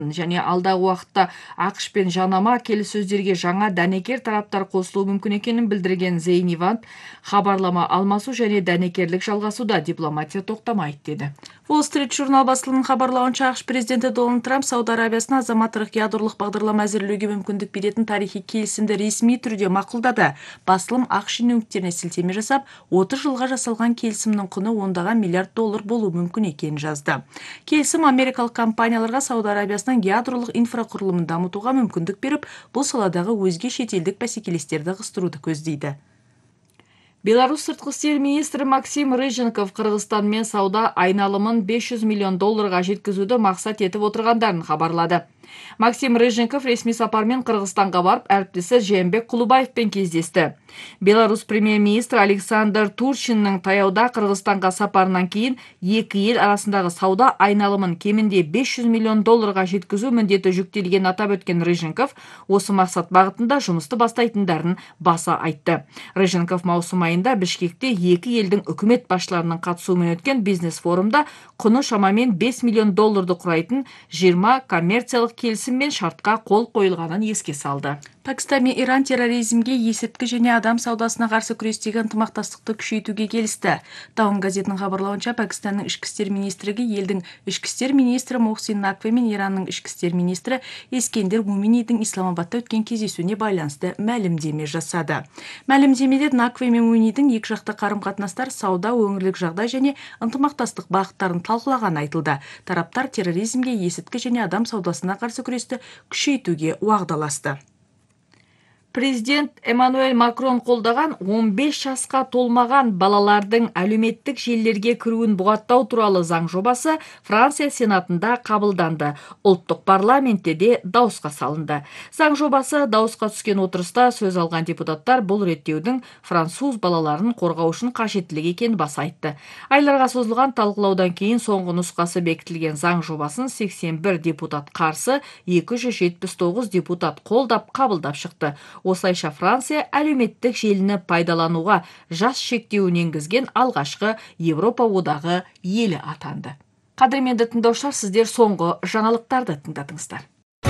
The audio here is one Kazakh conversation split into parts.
және алдағы уақытта ақш пен жанама келіссөздерге жаңа дәнекер тараптар қосылуы мүмкін екенін білдірген Зейневант, хабарлама алмасу және дәнекерлік жалғасуда, дипломатия тоқтамайды деді. Wall Street журнал басылымының хабарлауынша, ақш президенті Дональд Трамп Сауд Арабиясына азаматтық ядролық бағдарлама әзірлеуге мүмкіндік беретін тарихи келісімді ресми түрде мақұлдады. Басылым ақш шенеуніктеріне сілтеме жасап, 30 жылға жасалған келісімнің құны $10 миллиард болуы мүмкін екенін жазды. Келісім америкалық компанияларға Сауд Арабиясының ядролық инфрақұрылымын дамытуға мүмкіндік беріп, бұл саладағы өзге шетелдік бәсекелестерді ығыстыруды көздейді. Беларусь сыртқы істер министрі Максим Рыженков Қырғызстанмен сауда айналымын $500 миллион жеткізуді мақсат етіп отырғандарын хабарлады. Максим Рыженков ресми сапармен Қырғызстанға барып, әріптесі Жээнбек Кулубаевпен кездесті. Беларусь премьер-министрі Александр Турчиннің таяуда Қырғызстанға сапарынан кейін екі ел арасындағы сауда айналымын кемінде $500 миллион жеткізу міндеті жүктелген атап өткен Рыженков осы мақсат бағытында жұмысты бастайтындарын баса айтты. Рыженков маусым айында Бішкекте екі елдің үкімет басшыларының қатысуымен өткен бизнес форумда құны шамамен $5 миллион құрайтын 20 коммерциялық келісім мен шартқа қол қойылғанын еске салды. Пәкістан мен Иран терроризмге, есірткі және адам саудасына қарсы күрестегі ынтымақтастықты күшейтуге келісті. Даун газетінің хабарлауынша, Пәкістанның ішкі істер министрлігі елдің ішкі істер министрі Мохсин Накви мен Иранның ішкі істер министрі Ескендер Муминидің Исламабадта өткен кездесуіне байланысты мәлімдеме жасады. Мәлімдемеде Накви мен Муминидің екіжақты қарым-қатынастар, сауда, өңірлік жағдай және ынтымақтастық бағыттарын талқылағаны айтылды. Тараптар терроризмге, есірткі және адам саудасына қарсы күресті күшейтуге уағдаласты. Президент Эммануэль Макрон қолдаған 15 жасқа толмаған балалардың әлеуметтік желілерге кіруін бұғаттау туралы заң жобасы Франция Сенатында қабылданды. Ұлттық парламентте де дауысқа салынды. Заң жобасы дауысқа түскен отырыста сөз алған депутаттар бұл реттеудің француз балаларын қорғау үшін қажеттілік екенін баса айтты. Айларға созылған талқылаудан кейін соңғы нұсқасы бекітілген заң жобасын 81 депутат қарсы, 279 депутат қолдап қабылдап шықты. Осылайша Франция әлеуметтік желіні пайдалануға жас шектеуін енгізген алғашқы Европа одағы елі атанды. Қадірменді тыңдаушылар, сіздер соңғы жаңалықтарды тыңдадыңыздар.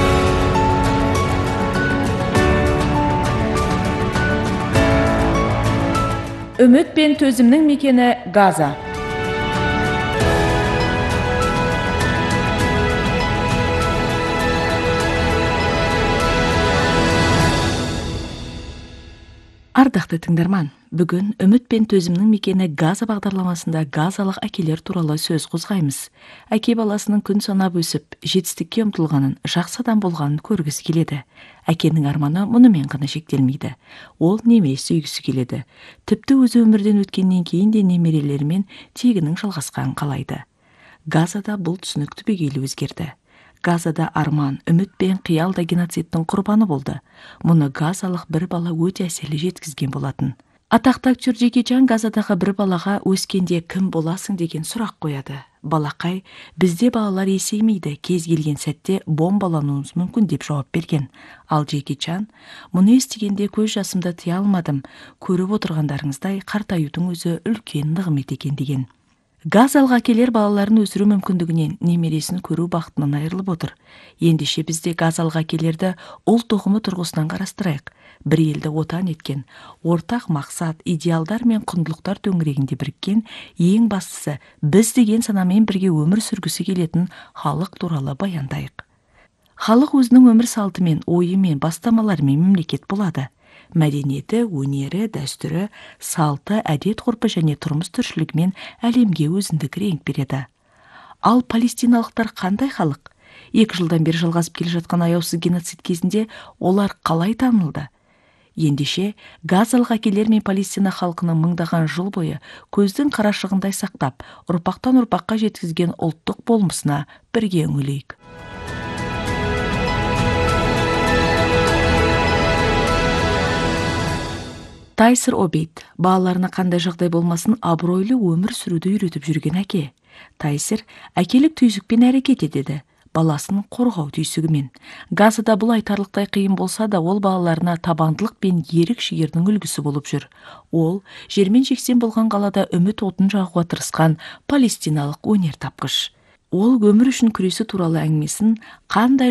Үміт пен төзімнің мекені Газа. Ардақты тыңдарман, бүгін үміт пен төзімнің мекені Газа бағдарламасында газалық әкелер туралы сөз қозғаймыз. Әке баласының күн санап өсіп, жетістікке ұмтылғанын, жақсы адам болғанын көргісі келеді. Әкенің арманы мұнымен ғана шектелмейді. Ол немере сүйгісі келеді. Тіпті өзі өмірден өткеннен кейін де немерелерімен тегінің жалғасқанын қалайды. Газада бұл түсінік түбегейлі өзгерді. Газада арман, үміт пен қиял да геноцидтің құрбаны болды. Мұны газалық бір бала өте әсерлі жеткізген болатын. Атақты актер Джеки Чан Газадағы бір балаға өскенде кім боласың деген сұрақ қояды. Балақай, бізде балалар есеймейді, кез келген сәтте бомбалануымыз мүмкін деп жауап берген. Ал Джеки Чан, мұны естігенде көз жасымды тыя алмадым, көріп отырғандарыңыздай қартаюдың өзі үлкен нығмет екен деген. Газалық әкелер балаларын өсіру мүмкіндігінен немересін көру бақытынан айырылып отыр. Ендеше бізде газалық әкелерді ұлт ұғымы тұрғысынан қарастырайық. Бір елді отан еткен, ортақ мақсат, идеалдар мен құндылықтар төңірегінде біріккен, ең бастысы біз деген санамен бірге өмір сүргісі келетін халық туралы баяндайық. Халық өзінің өмір салтымен, ойымен, бастамаларымен мемлекет болады. Мәдениеті, өнері, дәстүрі, салты, әдет-ғұрпы және тұрмыс тіршілігімен әлемге өзіндік реңк береді. Ал палестиналықтар қандай халық? 2 жылдан бері жалғасып келе жатқан аяусыз геноцид кезінде олар қалай танылды? Ендеше, газалық әкелер мен Палестина халқының мыңдаған жыл бойы көздің қарашығындай сақтап, ұрпақтан ұрпаққа жеткізген ұлттық болмысына бірге үңілейік. Тайсир Обейд, балаларына қандай жағдай болмасын абыройлы өмір сүруді үйретіп жүрген әке. Тайсир әкелік түйсікпен әрекет етеді, баласын қорғау түйсігімен. Газада бұл айтарлықтай қиын болса да, ол балаларына табандылық пен ерік жігердің үлгісі болып жүр. Ол, жермен жексен болған қалада үміт отын жағуға тырысқан палестиналық өнертапқыш. ол өмір үшін күресі туралы әңгімесін қандай